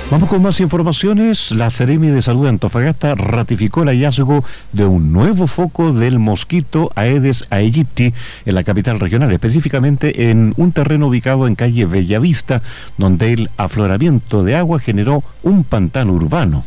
Vamos con más informaciones. La Seremi de Salud de Antofagasta ratificó el hallazgo de un nuevo foco del mosquito Aedes aegypti en la capital regional, específicamente en un terreno ubicado en calle Bellavista, donde el afloramiento de agua generó un pantano urbano.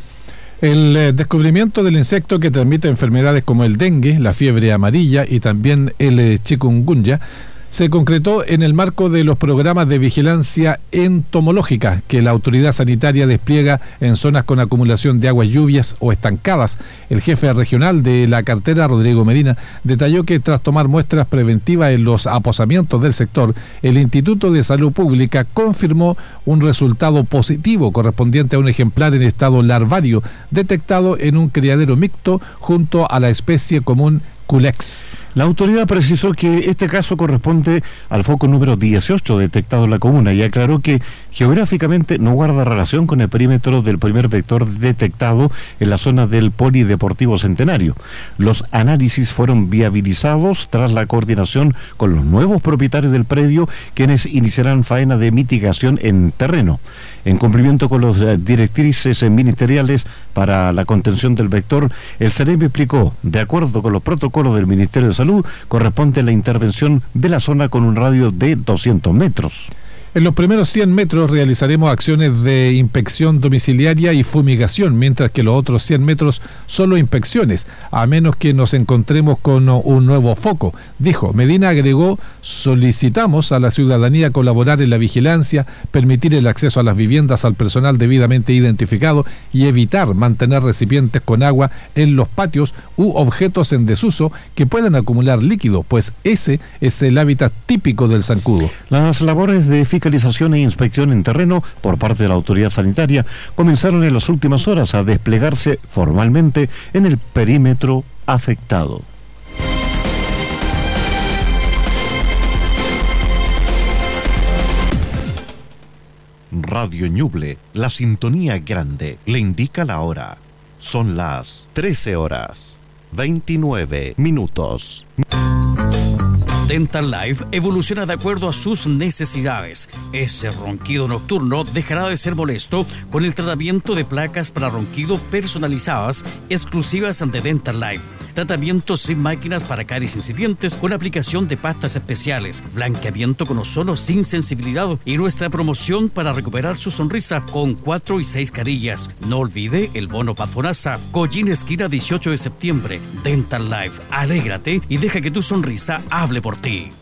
El descubrimiento del insecto que transmite enfermedades como el dengue, la fiebre amarilla y también el chikungunya se concretó en el marco de los programas de vigilancia entomológica que la autoridad sanitaria despliega en zonas con acumulación de aguas lluvias o estancadas. El jefe regional de la cartera, Rodrigo Medina, detalló que tras tomar muestras preventivas en los aposamientos del sector, el Instituto de Salud Pública confirmó un resultado positivo correspondiente a un ejemplar en estado larvario detectado en un criadero mixto junto a la especie común Culex. La autoridad precisó que este caso corresponde al foco número 18 detectado en la comuna y aclaró que geográficamente no guarda relación con el perímetro del primer vector detectado en la zona del Polideportivo Centenario. Los análisis fueron viabilizados tras la coordinación con los nuevos propietarios del predio, quienes iniciarán faena de mitigación en terreno. En cumplimiento con las directrices ministeriales para la contención del vector, el Seremi explicó, de acuerdo con los protocolos del Ministerio de Salud, corresponde la intervención de la zona con un radio de 200 metros. En los primeros 100 metros realizaremos acciones de inspección domiciliaria y fumigación, mientras que los otros 100 metros solo inspecciones, a menos que nos encontremos con un nuevo foco, dijo. Medina agregó, solicitamos a la ciudadanía colaborar en la vigilancia, permitir el acceso a las viviendas al personal debidamente identificado y evitar mantener recipientes con agua en los patios u objetos en desuso que puedan acumular líquido, pues ese es el hábitat típico del zancudo. Las labores de fiscalización e inspección en terreno por parte de la autoridad sanitaria comenzaron en las últimas horas a desplegarse formalmente en el perímetro afectado. Radio Ñuble, la sintonía grande, le indica la hora. Son las 13 horas, 29 minutos. Dental Life evoluciona de acuerdo a sus necesidades. Ese ronquido nocturno dejará de ser molesto con el tratamiento de placas para ronquido personalizadas exclusivas de Dental Life. Tratamientos sin máquinas para caries incipientes con aplicación de pastas especiales, blanqueamiento con ozono sin sensibilidad y nuestra promoción para recuperar su sonrisa con 4 y 6 carillas. No olvide el bono Pafonasa, Collín esquina 18 de septiembre. Dental Life, alégrate y deja que tu sonrisa hable por ti.